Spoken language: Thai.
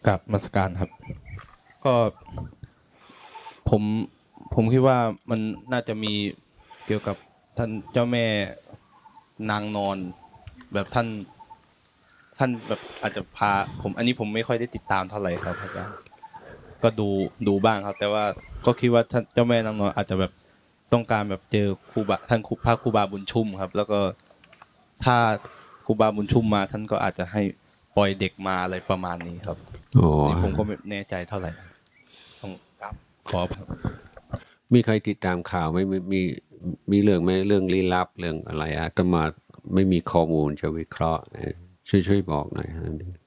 กับนมัสการครับก็ผมผมคิดว่ามันน่าจะมีเกี่ยวกับท่านเจ้าแม่นางนอนแบบท่านแบบอาจจะพาผมอันนี้ผมไม่ค่อยได้ติดตามเท่าไหร่ครับอาจารย์ก็ดูบ้างครับแต่ว่าก็คิดว่าท่านเจ้าแม่นางนอนอาจจะแบบต้องการแบบเจอครูบาท่านพระครูบาบุญชุ่มครับแล้วก็ถ้าครูบาบุญชุ่มมาท่านก็อาจจะให้ปล่อยเด็กมาอะไรประมาณนี้ครับอ๋อนี่ผมก็ไม่แน่ใจเท่าไหร่ต้องครับขอครับมีใครติดตามข่าวไหมมีเรื่องไหมเรื่องลี้ลับเรื่องอะไรอาตมาไม่มีข้อมูลจะวิเคราะห์ช่วยบอกหน่อย